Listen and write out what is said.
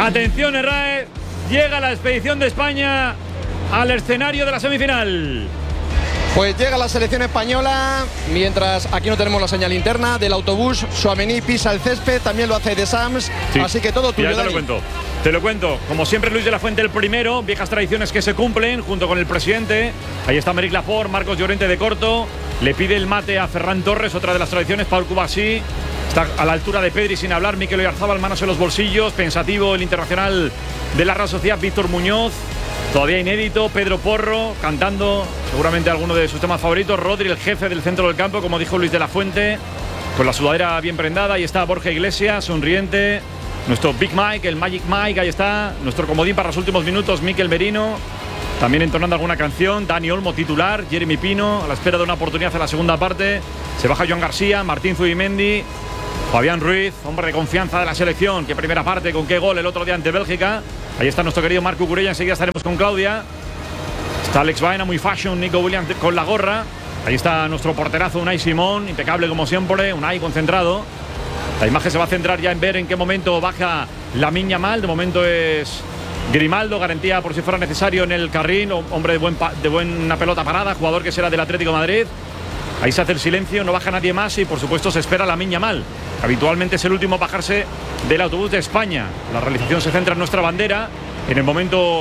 Atención, Herráez, llega la expedición de España al escenario de la semifinal. Pues llega la selección española, mientras aquí no tenemos la señal interna del autobús. Tchouaméni pisa el césped, también lo hace de Sams, sí. Así que todo tuyo. Ya te lo cuento. Como siempre, Luis de la Fuente el primero, viejas tradiciones que se cumplen junto con el presidente. Ahí está Meric Lafort, Marcos Llorente de Corto. Le pide el mate a Ferran Torres, otra de las tradiciones. Pau Cubarsí está a la altura de Pedri sin hablar. Mikel Oyarzabal, manos en los bolsillos. Pensativo el internacional de la Real Sociedad, Víctor Muñoz. Todavía inédito, Pedro Porro cantando seguramente alguno de sus temas favoritos. Rodri, el jefe del centro del campo, como dijo Luis de la Fuente, con la sudadera bien prendada. Ahí está Borja Iglesias, sonriente. Nuestro Big Mike, el Magic Mike, ahí está. Nuestro comodín para los últimos minutos, Mikel Merino. También entonando alguna canción. Dani Olmo titular, Jeremy Pino a la espera de una oportunidad en la segunda parte. Se baja Joan García, Martín Zubimendi, Fabián Ruiz, hombre de confianza de la selección. Qué primera parte, con qué gol el otro día ante Bélgica. Ahí está nuestro querido Marco Curella, enseguida estaremos con Claudia. Está Alex Baena, muy fashion, Nico Williams con la gorra. Ahí está nuestro porterazo Unai Simón, impecable como siempre, Unai concentrado. La imagen se va a centrar ya en ver en qué momento baja Lamine Yamal. De momento es Grimaldo, garantía por si fuera necesario en el carril, hombre de buena pelota parada, jugador que será del Atlético de Madrid. Ahí se hace el silencio, no baja nadie más y por supuesto se espera Lamine Yamal. Habitualmente es el último a bajarse del autobús de España. La realización se centra en nuestra bandera. En el momento